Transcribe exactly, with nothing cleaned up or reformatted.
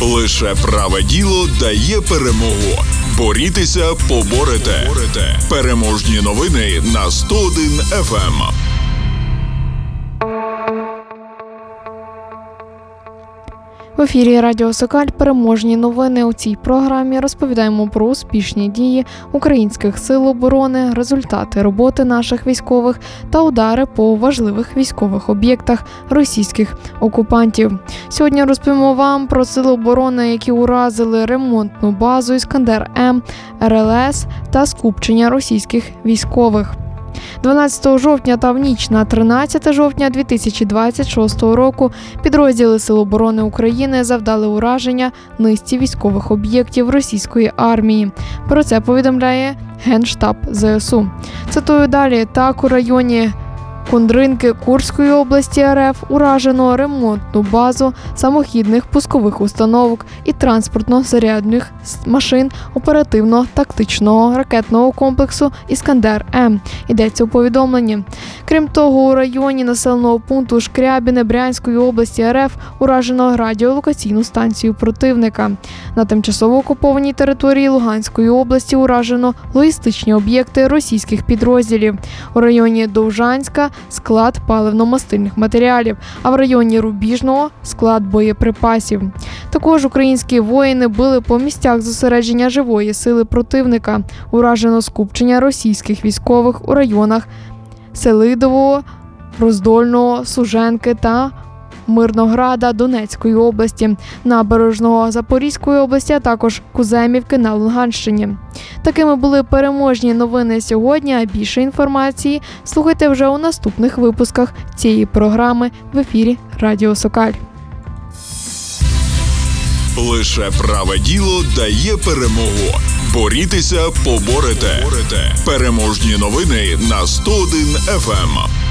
Лише праве діло дає перемогу. Борітеся, поборете. Переможні новини на сто один еф ем. В ефірі Радіо Сокаль переможні новини. У цій програмі розповідаємо про успішні дії українських сил оборони, результати роботи наших військових та удари по важливих військових об'єктах російських окупантів. Сьогодні розповімо вам про сили оборони, які уразили ремонтну базу «Іскандер-М», ер ел ес та скупчення російських військових. дванадцятого жовтня та в ніч на тринадцяте жовтня дві тисячі двадцять шостого року підрозділи Сил оборони України завдали ураження низці військових об'єктів російської армії. Про це повідомляє Генштаб зе ес у. Цитую далі. Так, у районі Кундринки Курської області ер еф уражено ремонтну базу самохідних пускових установок і транспортно-зарядних машин оперативно-тактичного ракетного комплексу «Іскандер-М». Йдеться у повідомленні. Крім того, у районі населеного пункту Шкрябіне Брянської області ер еф уражено радіолокаційну станцію противника. На тимчасово окупованій території Луганської області уражено логістичні об'єкти російських підрозділів. У районі Довжанська склад паливно-мастильних матеріалів, а в районі Рубіжного – склад боєприпасів. Також українські воїни били по місцях зосередження живої сили противника. Уражено скупчення російських військових у районах Селидового, Роздольного, Суженки та Мирнограда Донецької області, Набережного Запорізької області, а також Куземівки на Луганщині. Такими були переможні новини сьогодні, а більше інформації слухайте вже у наступних випусках цієї програми в ефірі Радіо Сокаль. Лише праве діло дає перемогу. Борітеся, поборете. Переможні новини на сто один еф ем.